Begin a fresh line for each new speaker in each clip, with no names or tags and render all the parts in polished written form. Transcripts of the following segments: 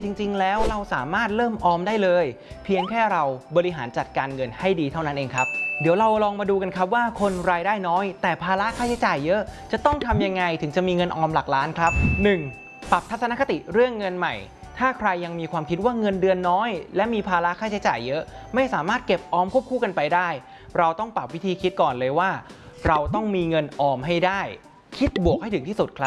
จริงๆแล้วเราสามารถเริ่มออมได้เลยเพียงแค่เราบริหารจัดการเงินให้ดีเท่านั้นเองครับเดี๋ยวเราลองมาดูกันครับว่าคนรายได้น้อยแต่ภาระค่าใช้จ่ายเยอะจะต้องทำยังไงถึงจะมีเงินออมหลักล้านครับ 1. ปรับทัศนคติเรื่องเงินใหม่ถ้าใครยังมีความคิดว่าเงินเดือนน้อยและมีภาระค่าใช้จ่ายเยอะไม่สามารถเก็บออมควบคู่กันไปได้เราต้องปรับวิธีคิดก่อนเลยว่าเราต้องมีเงินออมให้ได้คิดบวกให้ถึงที่สุดครับ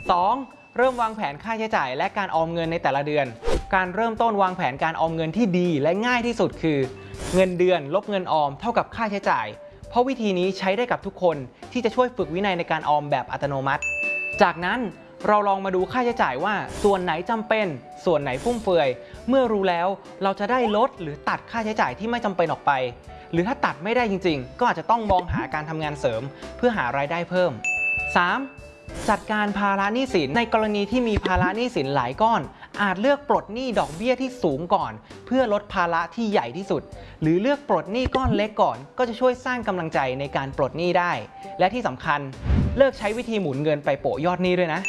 2. เริ่มวางแผนค่าใช้จ่ายและการออมเงินในแต่ละเดือนการเริ่มต้นวางแผนการออมเงินที่ดีและง่ายที่สุดคือเงินเดือนลบเงินออมเท่ากับค่าใช้จ่ายเพราะวิธีนี้ใช้ได้กับทุกคนที่จะช่วยฝึกวินัยในการออมแบบอัตโนมัติจากนั้นเราลองมาดูค่าใช้จ่ายว่าส่วนไหนจำเป็นส่วนไหนฟุ่มเฟือยเมื่อรู้แล้วเราจะได้ลดหรือตัดค่าใช้จ่ายที่ไม่จำเป็นออกไปหรือถ้าตัดไม่ได้จริงๆก็อาจจะต้องมองหาการทำงานเสริมเพื่อหารายได้เพิ่ม 3. จัดการภาระหนี้สินในกรณีที่มีภาระหนี้สินหลายก้อนอาจเลือกปลดหนี้ดอกเบี้ยที่สูงก่อนเพื่อลดภาระที่ใหญ่ที่สุดหรือเลือกปลดหนี้ก้อนเล็กก่อนก็จะช่วยสร้างกำลังใจในการปลดหนี้ได้และที่สำคัญเลิกใช้วิธีหมุนเงินไปโปะยอดหนี้ด้วยนะ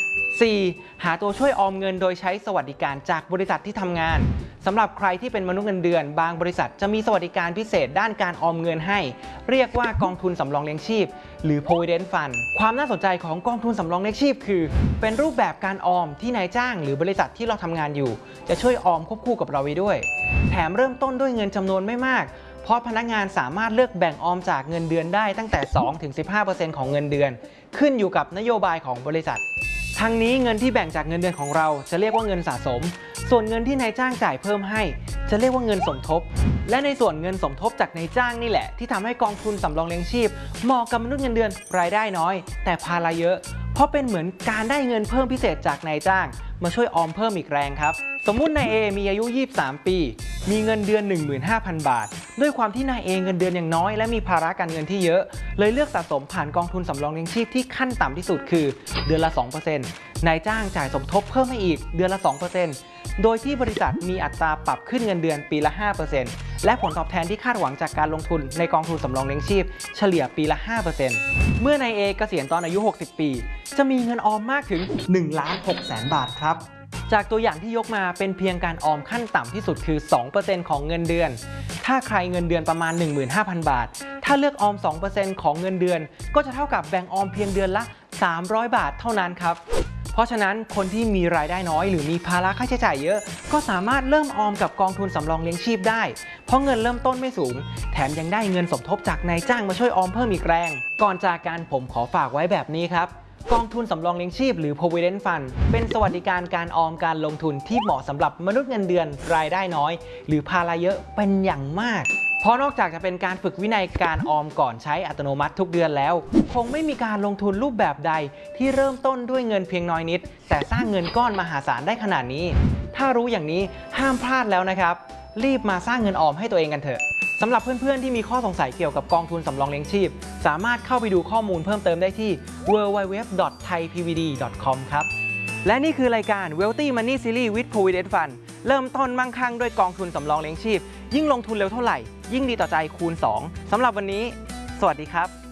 4. หาตัวช่วยออมเงินโดยใช้สวัสดิการจากบริษัทที่ทำงานสำหรับใครที่เป็นมนุษย์เงินเดือนบางบริษัทจะมีสวัสดิการพิเศษด้านการออมเงินให้เรียกว่ากองทุนสำรองเลี้ยงชีพหรือ Provident Fund ความน่าสนใจของกองทุนสำรองเลี้ยงชีพคือเป็นรูปแบบการออมที่นายจ้างหรือบริษัทที่เราทำงานอยู่จะช่วยออมควบคู่กับเราไว้ด้วยแถมเริ่มต้นด้วยเงินจำนวนไม่มากเพราะพนักงานสามารถเลือกแบ่งออมจากเงินเดือนได้ตั้งแต่ 2-15% ของเงินเดือนขึ้นอยู่กับนโยบายของบริษัททั้งนี้เงินที่แบ่งจากเงินเดือนของเราจะเรียกว่าเงินสะสมส่วนเงินที่นายจ้างจ่ายเพิ่มให้จะเรียกว่าเงินสมทบและในส่วนเงินสมทบจากนายจ้างนี่แหละที่ทำให้กองทุนสำรองเลี้ยงชีพเหมาะกับมนุษย์เงินเดือนรายได้น้อยแต่ภาระเยอะเพราะเป็นเหมือนการได้เงินเพิ่มพิเศษจากนายจ้างมาช่วยออมเพิ่มอีกแรงครับสมมุตินายเอมีอายุ23ปีมีเงินเดือน 15,000 บาทด้วยความที่นายเอเงินเดือนยังน้อยและมีภาระการเงินที่เยอะเลยเลือกสะสมผ่านกองทุนสำรองเลี้ยงชีพที่ขั้นต่ำที่สุดคือเดือนละ 2% นายจ้างจ่ายสมทบเพิ่มให้อีกเดือนละ 2% โดยที่บริษัทมีอัตราปรับขึ้นเงินเดือนปีละ 5% และผลตอบแทนที่คาดหวังจากการลงทุนในกองทุนสำรองเลี้ยงชีพเฉลี่ยปีละ 5% เมื่อนายเอเกษียณตอนอายุ 60 ปีจะมีเงินออมมากถึง 1,600,000 บาทครับจากตัวอย่างที่ยกมาเป็นเพียงการออมขั้นต่ำที่สุดคือ 2% ของเงินเดือนถ้าใครเงินเดือนประมาณ 15,000 บาทถ้าเลือกออม 2% ของเงินเดือนก็จะเท่ากับแบ่งออมเพียงเดือนละ 300 บาทเท่านั้นครับเพราะฉะนั้นคนที่มีรายได้น้อยหรือมีภาระค่าใช้จ่ายเยอะก็สามารถเริ่มออมกับกองทุนสำรองเลี้ยงชีพได้เพราะเงินเริ่มต้นไม่สูงแถมยังได้เงินสมทบจากนายจ้างมาช่วยออมเพิ่มอีกแรงก่อนจากกันผมขอฝากไว้แบบนี้ครับกองทุนสำรองเลี้ยงชีพหรือ Provident Fund เป็นสวัสดิการการออมการลงทุนที่เหมาะสำหรับมนุษย์เงินเดือนรายได้น้อยหรือภาระเยอะเป็นอย่างมากเพราะนอกจากจะเป็นการฝึกวินัยการออมก่อนใช้อัตโนมัติทุกเดือนแล้วคงไม่มีการลงทุนรูปแบบใดที่เริ่มต้นด้วยเงินเพียงน้อยนิดแต่สร้างเงินก้อนมหาศาลได้ขนาดนี้ถ้ารู้อย่างนี้ห้ามพลาดแล้วนะครับรีบมาสร้างเงินออมให้ตัวเองกันเถอะสำหรับเพื่อนๆที่มีข้อสงสัยเกี่ยวกับกองทุนสำรองเลี้ยงชีพสามารถเข้าไปดูข้อมูลเพิ่มเติมได้ที่ www.thaipvd.com ครับและนี่คือรายการ Wealthy Money Series with Provident Fund เริ่มต้นมั่งคั่งด้วยกองทุนสำรองเลี้ยงชีพยิ่งลงทุนเร็วเท่าไหร่ยิ่งดีต่อใจคูณ 2สำหรับวันนี้สวัสดีครับ